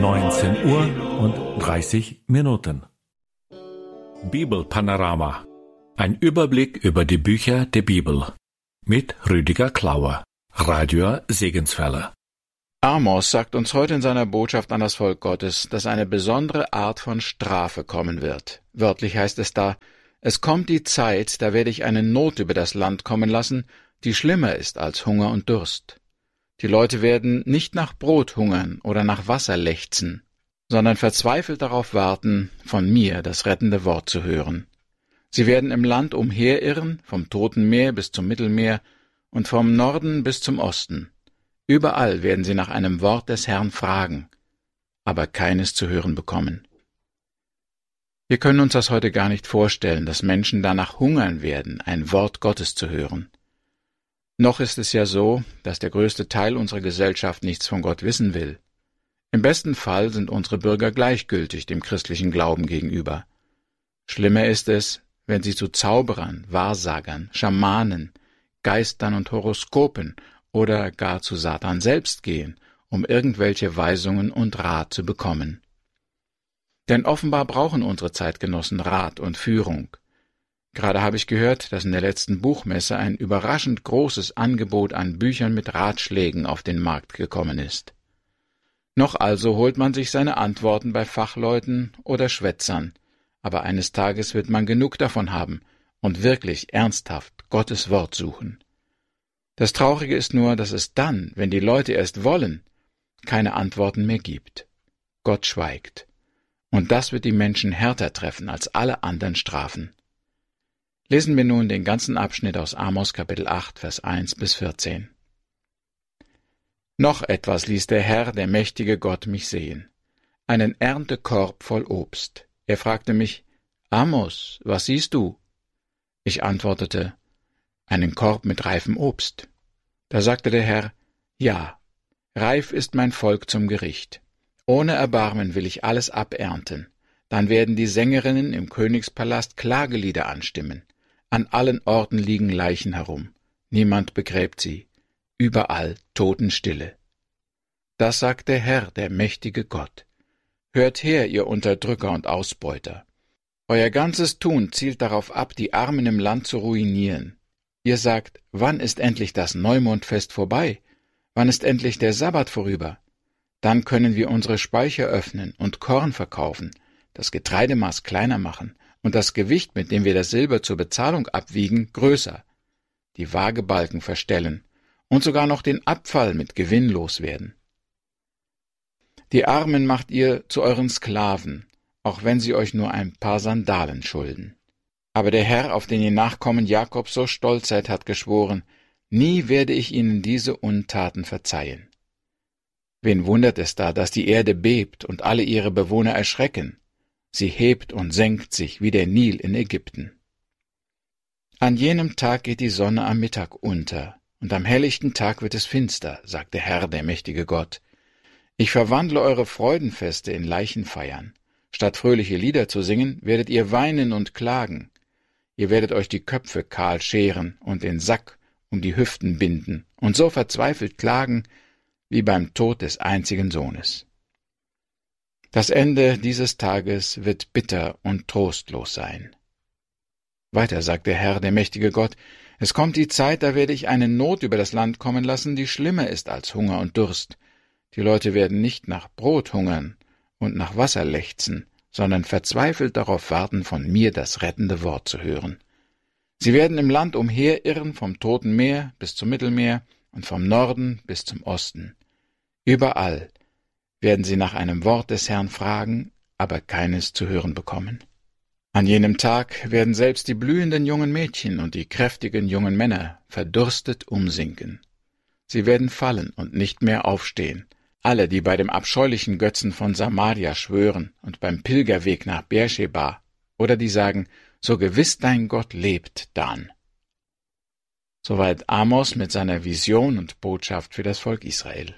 19:30 Bibelpanorama. Ein Überblick über die Bücher der Bibel. Mit Rüdiger Klauer, Radio Segenswelle. Amos sagt uns heute in seiner Botschaft an das Volk Gottes, dass eine besondere Art von Strafe kommen wird. Wörtlich heißt es da: Es kommt die Zeit, da werde ich eine Not über das Land kommen lassen, die schlimmer ist als Hunger und Durst. Die Leute werden nicht nach Brot hungern oder nach Wasser lechzen, sondern verzweifelt darauf warten, von mir das rettende Wort zu hören. Sie werden im Land umherirren, vom Toten Meer bis zum Mittelmeer und vom Norden bis zum Osten. Überall werden sie nach einem Wort des Herrn fragen, aber keines zu hören bekommen. Wir können uns das heute gar nicht vorstellen, dass Menschen danach hungern werden, ein Wort Gottes zu hören. Noch ist es ja so, dass der größte Teil unserer Gesellschaft nichts von Gott wissen will. Im besten Fall sind unsere Bürger gleichgültig dem christlichen Glauben gegenüber. Schlimmer ist es, wenn sie zu Zauberern, Wahrsagern, Schamanen, Geistern und Horoskopen oder gar zu Satan selbst gehen, um irgendwelche Weisungen und Rat zu bekommen. Denn offenbar brauchen unsere Zeitgenossen Rat und Führung. Gerade habe ich gehört, dass in der letzten Buchmesse ein überraschend großes Angebot an Büchern mit Ratschlägen auf den Markt gekommen ist. Noch also holt man sich seine Antworten bei Fachleuten oder Schwätzern, aber eines Tages wird man genug davon haben und wirklich ernsthaft Gottes Wort suchen. Das Traurige ist nur, dass es dann, wenn die Leute erst wollen, keine Antworten mehr gibt. Gott schweigt. Und das wird die Menschen härter treffen als alle anderen Strafen. Lesen wir nun den ganzen Abschnitt aus Amos Kapitel 8, Vers 1 bis 14. Noch etwas ließ der Herr, der mächtige Gott, mich sehen. Einen Erntekorb voll Obst. Er fragte mich: Amos, was siehst du? Ich antwortete: Einen Korb mit reifem Obst. Da sagte der Herr: Ja, reif ist mein Volk zum Gericht. Ohne Erbarmen will ich alles abernten. Dann werden die Sängerinnen im Königspalast Klagelieder anstimmen. An allen Orten liegen Leichen herum. Niemand begräbt sie. Überall Totenstille. Das sagt der Herr, der mächtige Gott. Hört her, ihr Unterdrücker und Ausbeuter. Euer ganzes Tun zielt darauf ab, die Armen im Land zu ruinieren. Ihr sagt: Wann ist endlich das Neumondfest vorbei? Wann ist endlich der Sabbat vorüber? Dann können wir unsere Speicher öffnen und Korn verkaufen, das Getreidemaß kleiner machen und das Gewicht, mit dem wir das Silber zur Bezahlung abwiegen, größer, die Waagebalken verstellen und sogar noch den Abfall mit Gewinn loswerden. Die Armen macht ihr zu euren Sklaven, auch wenn sie euch nur ein paar Sandalen schulden. Aber der Herr, auf den ihr Nachkommen Jakobs so stolz seid, hat geschworen: Nie werde ich ihnen diese Untaten verzeihen. Wen wundert es da, dass die Erde bebt und alle ihre Bewohner erschrecken? Sie hebt und senkt sich wie der Nil in Ägypten. An jenem Tag geht die Sonne am Mittag unter, und am helllichten Tag wird es finster, sagt der Herr, der mächtige Gott. Ich verwandle eure Freudenfeste in Leichenfeiern. Statt fröhliche Lieder zu singen, werdet ihr weinen und klagen. Ihr werdet euch die Köpfe kahl scheren und den Sack um die Hüften binden und so verzweifelt klagen wie beim Tod des einzigen Sohnes. Das Ende dieses Tages wird bitter und trostlos sein. Weiter sagt der Herr, der mächtige Gott: Es kommt die Zeit, da werde ich eine Not über das Land kommen lassen, die schlimmer ist als Hunger und Durst. Die Leute werden nicht nach Brot hungern und nach Wasser lechzen, sondern verzweifelt darauf warten, von mir das rettende Wort zu hören. Sie werden im Land umherirren, vom Toten Meer bis zum Mittelmeer und vom Norden bis zum Osten. Überall werden sie nach einem Wort des Herrn fragen, aber keines zu hören bekommen. An jenem Tag werden selbst die blühenden jungen Mädchen und die kräftigen jungen Männer verdurstet umsinken. Sie werden fallen und nicht mehr aufstehen. Alle, die bei dem abscheulichen Götzen von Samaria schwören und beim Pilgerweg nach Beersheba, oder die sagen: So gewiss dein Gott lebt, Dan. Soweit Amos mit seiner Vision und Botschaft für das Volk Israel.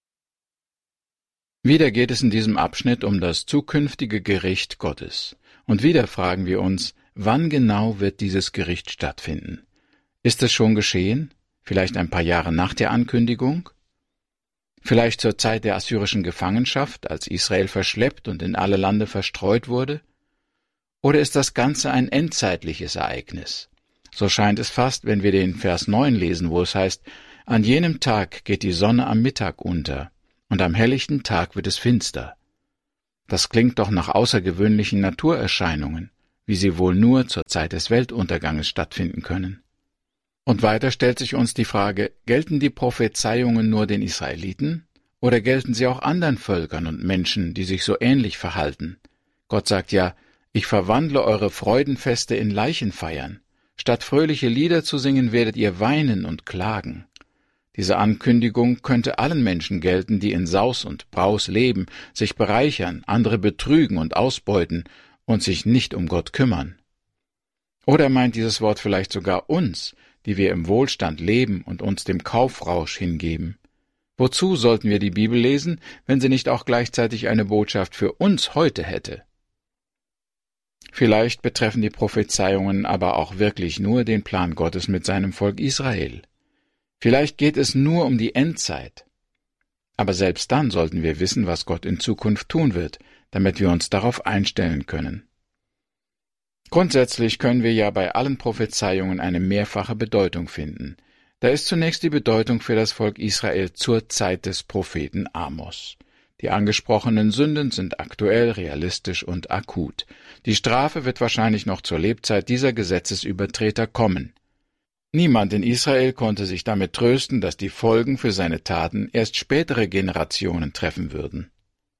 Wieder geht es in diesem Abschnitt um das zukünftige Gericht Gottes. Und wieder fragen wir uns: Wann genau wird dieses Gericht stattfinden? Ist es schon geschehen? Vielleicht ein paar Jahre nach der Ankündigung? Vielleicht zur Zeit der assyrischen Gefangenschaft, als Israel verschleppt und in alle Lande verstreut wurde? Oder ist das Ganze ein endzeitliches Ereignis? So scheint es fast, wenn wir den Vers 9 lesen, wo es heißt, an jenem Tag geht die Sonne am Mittag unter, und am helllichten Tag wird es finster. Das klingt doch nach außergewöhnlichen Naturerscheinungen, wie sie wohl nur zur Zeit des Weltunterganges stattfinden können. Und weiter stellt sich uns die Frage, gelten die Prophezeiungen nur den Israeliten, oder gelten sie auch anderen Völkern und Menschen, die sich so ähnlich verhalten? Gott sagt ja, ich verwandle eure Freudenfeste in Leichenfeiern. Statt fröhliche Lieder zu singen, werdet ihr weinen und klagen. Diese Ankündigung könnte allen Menschen gelten, die in Saus und Braus leben, sich bereichern, andere betrügen und ausbeuten und sich nicht um Gott kümmern. Oder meint dieses Wort vielleicht sogar uns, die wir im Wohlstand leben und uns dem Kaufrausch hingeben? Wozu sollten wir die Bibel lesen, wenn sie nicht auch gleichzeitig eine Botschaft für uns heute hätte? Vielleicht betreffen die Prophezeiungen aber auch wirklich nur den Plan Gottes mit seinem Volk Israel. Vielleicht geht es nur um die Endzeit. Aber selbst dann sollten wir wissen, was Gott in Zukunft tun wird, damit wir uns darauf einstellen können. Grundsätzlich können wir ja bei allen Prophezeiungen eine mehrfache Bedeutung finden. Da ist zunächst die Bedeutung für das Volk Israel zur Zeit des Propheten Amos. Die angesprochenen Sünden sind aktuell, realistisch und akut. Die Strafe wird wahrscheinlich noch zur Lebzeit dieser Gesetzesübertreter kommen. Niemand in Israel konnte sich damit trösten, dass die Folgen für seine Taten erst spätere Generationen treffen würden.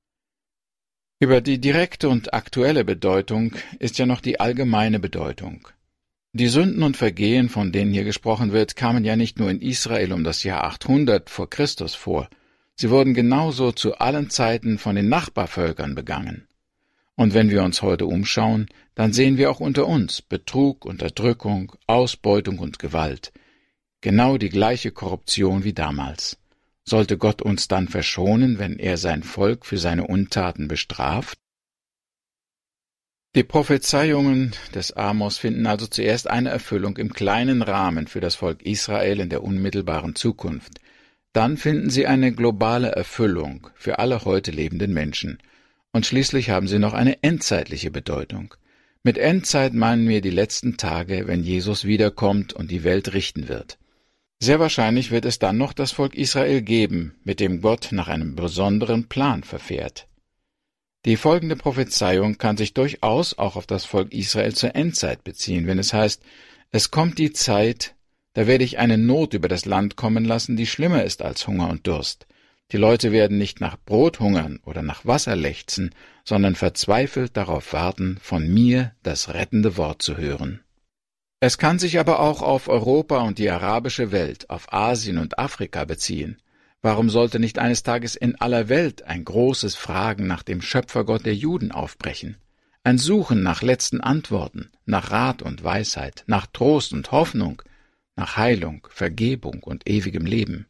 Über die direkte und aktuelle Bedeutung ist ja noch die allgemeine Bedeutung. Die Sünden und Vergehen, von denen hier gesprochen wird, kamen ja nicht nur in Israel um das Jahr 800 vor Christus vor. Sie wurden genauso zu allen Zeiten von den Nachbarvölkern begangen. Und wenn wir uns heute umschauen, dann sehen wir auch unter uns Betrug, Unterdrückung, Ausbeutung und Gewalt. Genau die gleiche Korruption wie damals. Sollte Gott uns dann verschonen, wenn er sein Volk für seine Untaten bestraft? Die Prophezeiungen des Amos finden also zuerst eine Erfüllung im kleinen Rahmen für das Volk Israel in der unmittelbaren Zukunft. Dann finden sie eine globale Erfüllung für alle heute lebenden Menschen. Und schließlich haben sie noch eine endzeitliche Bedeutung. Mit Endzeit meinen wir die letzten Tage, wenn Jesus wiederkommt und die Welt richten wird. Sehr wahrscheinlich wird es dann noch das Volk Israel geben, mit dem Gott nach einem besonderen Plan verfährt. Die folgende Prophezeiung kann sich durchaus auch auf das Volk Israel zur Endzeit beziehen, wenn es heißt, es kommt die Zeit, da werde ich eine Not über das Land kommen lassen, die schlimmer ist als Hunger und Durst. Die Leute werden nicht nach Brot hungern oder nach Wasser lechzen, sondern verzweifelt darauf warten, von mir das rettende Wort zu hören. Es kann sich aber auch auf Europa und die arabische Welt, auf Asien und Afrika beziehen. Warum sollte nicht eines Tages in aller Welt ein großes Fragen nach dem Schöpfergott der Juden aufbrechen? Ein Suchen nach letzten Antworten, nach Rat und Weisheit, nach Trost und Hoffnung, nach Heilung, Vergebung und ewigem Leben.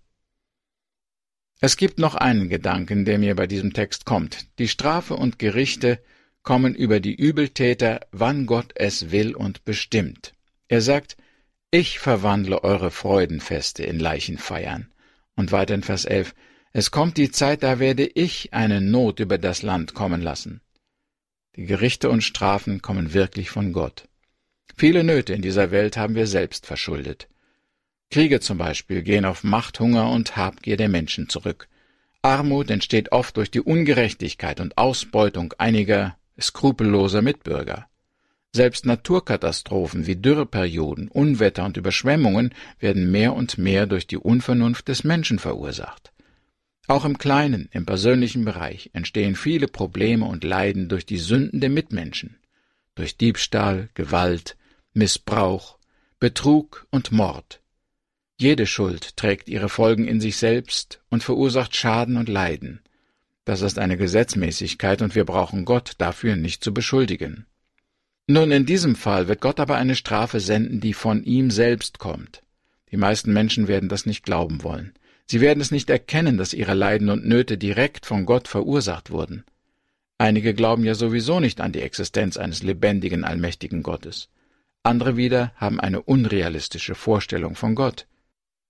Es gibt noch einen Gedanken, der mir bei diesem Text kommt. Die Strafe und Gerichte kommen über die Übeltäter, wann Gott es will und bestimmt. Er sagt, ich verwandle eure Freudenfeste in Leichenfeiern. Und weiter in Vers 11, es kommt die Zeit, da werde ich eine Not über das Land kommen lassen. Die Gerichte und Strafen kommen wirklich von Gott. Viele Nöte in dieser Welt haben wir selbst verschuldet. Kriege zum Beispiel gehen auf Macht, Hunger und Habgier der Menschen zurück. Armut entsteht oft durch die Ungerechtigkeit und Ausbeutung einiger skrupelloser Mitbürger. Selbst Naturkatastrophen wie Dürreperioden, Unwetter und Überschwemmungen werden mehr und mehr durch die Unvernunft des Menschen verursacht. Auch im kleinen, im persönlichen Bereich entstehen viele Probleme und Leiden durch die Sünden der Mitmenschen, durch Diebstahl, Gewalt, Missbrauch, Betrug und Mord. Jede Schuld trägt ihre Folgen in sich selbst und verursacht Schaden und Leiden. Das ist eine Gesetzmäßigkeit und wir brauchen Gott dafür nicht zu beschuldigen. Nun, in diesem Fall wird Gott aber eine Strafe senden, die von ihm selbst kommt. Die meisten Menschen werden das nicht glauben wollen. Sie werden es nicht erkennen, dass ihre Leiden und Nöte direkt von Gott verursacht wurden. Einige glauben ja sowieso nicht an die Existenz eines lebendigen, allmächtigen Gottes. Andere wieder haben eine unrealistische Vorstellung von Gott.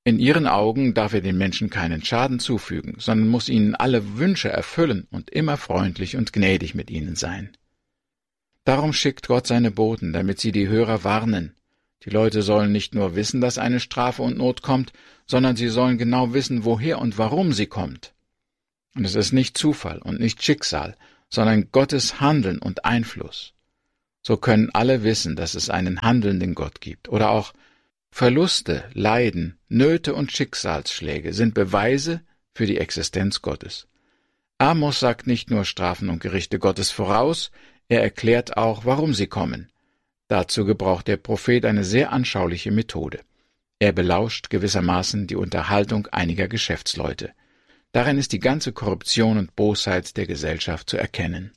In ihren Augen darf er den Menschen keinen Schaden zufügen, sondern muss ihnen alle Wünsche erfüllen und immer freundlich und gnädig mit ihnen sein. Darum schickt Gott seine Boten, damit sie die Hörer warnen. Die Leute sollen nicht nur wissen, dass eine Strafe und Not kommt, sondern sie sollen genau wissen, woher und warum sie kommt. Und es ist nicht Zufall und nicht Schicksal, sondern Gottes Handeln und Einfluss. So können alle wissen, dass es einen handelnden Gott gibt. Oder auch Verluste, Leiden, Nöte und Schicksalsschläge sind Beweise für die Existenz Gottes. Amos sagt nicht nur Strafen und Gerichte Gottes voraus, er erklärt auch, warum sie kommen. Dazu gebraucht der Prophet eine sehr anschauliche Methode. Er belauscht gewissermaßen die Unterhaltung einiger Geschäftsleute. Darin ist die ganze Korruption und Bosheit der Gesellschaft zu erkennen.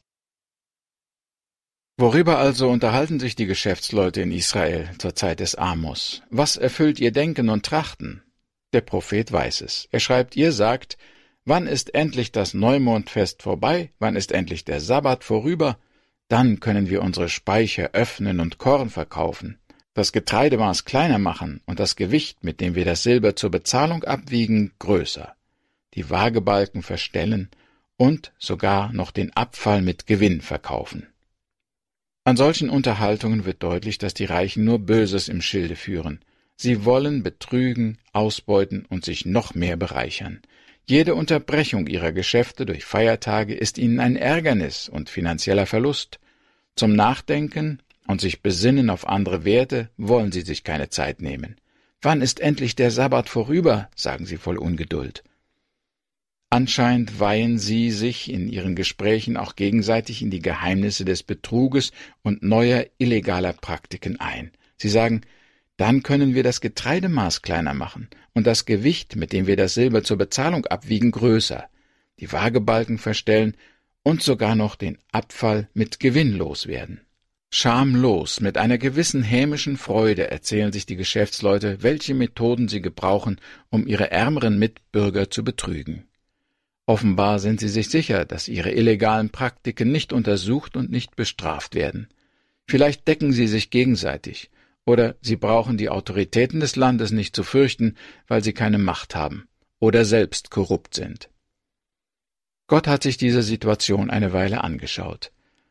Worüber also unterhalten sich die Geschäftsleute in Israel zur Zeit des Amos? Was erfüllt ihr Denken und Trachten? Der Prophet weiß es. Er schreibt, ihr sagt, wann ist endlich das Neumondfest vorbei? Wann ist endlich der Sabbat vorüber? Dann können wir unsere Speicher öffnen und Korn verkaufen, das Getreidemaß kleiner machen und das Gewicht, mit dem wir das Silber zur Bezahlung abwiegen, größer, die Waagebalken verstellen und sogar noch den Abfall mit Gewinn verkaufen. An solchen Unterhaltungen wird deutlich, dass die Reichen nur Böses im Schilde führen. Sie wollen betrügen, ausbeuten und sich noch mehr bereichern. Jede Unterbrechung ihrer Geschäfte durch Feiertage ist ihnen ein Ärgernis und finanzieller Verlust. Zum Nachdenken und sich besinnen auf andere Werte wollen sie sich keine Zeit nehmen. Wann ist endlich der Sabbat vorüber, sagen sie voll Ungeduld. Anscheinend weihen sie sich in ihren Gesprächen auch gegenseitig in die Geheimnisse des Betruges und neuer illegaler Praktiken ein. Sie sagen, dann können wir das Getreidemaß kleiner machen und das Gewicht, mit dem wir das Silber zur Bezahlung abwiegen, größer, die Waagebalken verstellen und sogar noch den Abfall mit Gewinn loswerden. Schamlos, mit einer gewissen hämischen Freude erzählen sich die Geschäftsleute, welche Methoden sie gebrauchen, um ihre ärmeren Mitbürger zu betrügen. Offenbar sind sie sich sicher, dass ihre illegalen Praktiken nicht untersucht und nicht bestraft werden. Vielleicht decken sie sich gegenseitig, oder sie brauchen die Autoritäten des Landes nicht zu fürchten, weil sie keine Macht haben oder selbst korrupt sind. Gott hat sich diese Situation eine Weile angeschaut.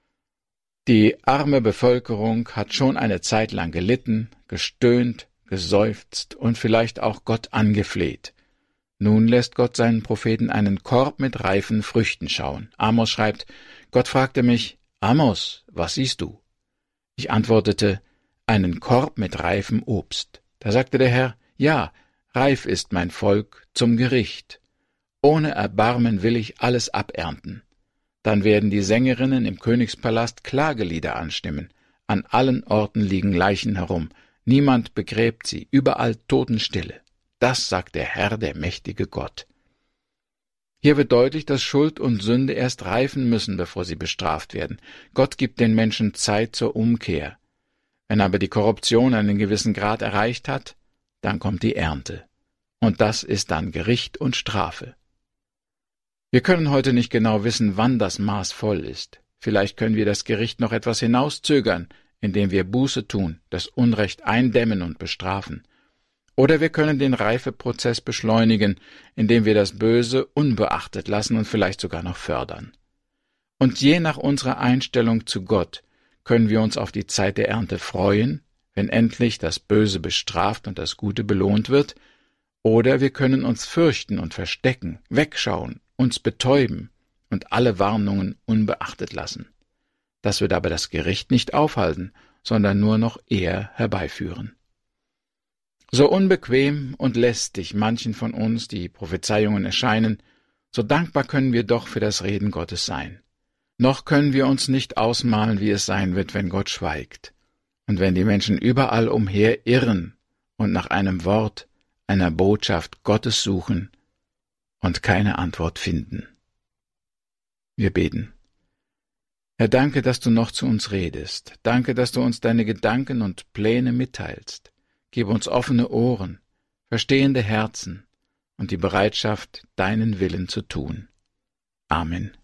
Die arme Bevölkerung hat schon eine Zeit lang gelitten, gestöhnt, geseufzt und vielleicht auch Gott angefleht. Nun lässt Gott seinen Propheten einen Korb mit reifen Früchten schauen. Amos schreibt, Gott fragte mich, Amos, was siehst du? Ich antwortete, einen Korb mit reifem Obst. Da sagte der Herr, ja, reif ist mein Volk zum Gericht. Ohne Erbarmen will ich alles abernten. Dann werden die Sängerinnen im Königspalast Klagelieder anstimmen. An allen Orten liegen Leichen herum. Niemand begräbt sie, überall Totenstille. Das sagt der Herr, der mächtige Gott. Hier wird deutlich, dass Schuld und Sünde erst reifen müssen, bevor sie bestraft werden. Gott gibt den Menschen Zeit zur Umkehr. Wenn aber die Korruption einen gewissen Grad erreicht hat, dann kommt die Ernte. Und das ist dann Gericht und Strafe. Wir können heute nicht genau wissen, wann das Maß voll ist. Vielleicht können wir das Gericht noch etwas hinauszögern, indem wir Buße tun, das Unrecht eindämmen und bestrafen. Oder wir können den Reifeprozess beschleunigen, indem wir das Böse unbeachtet lassen und vielleicht sogar noch fördern. Und je nach unserer Einstellung zu Gott können wir uns auf die Zeit der Ernte freuen, wenn endlich das Böse bestraft und das Gute belohnt wird, oder wir können uns fürchten und verstecken, wegschauen, uns betäuben und alle Warnungen unbeachtet lassen. Das wird aber das Gericht nicht aufhalten, sondern nur noch eher herbeiführen. So unbequem und lästig manchen von uns die Prophezeiungen erscheinen, so dankbar können wir doch für das Reden Gottes sein. Noch können wir uns nicht ausmalen, wie es sein wird, wenn Gott schweigt und wenn die Menschen überall umher irren und nach einem Wort, einer Botschaft Gottes suchen und keine Antwort finden. Wir beten. Herr, danke, dass du noch zu uns redest. Danke, dass du uns deine Gedanken und Pläne mitteilst. Gib uns offene Ohren, verstehende Herzen und die Bereitschaft, deinen Willen zu tun. Amen.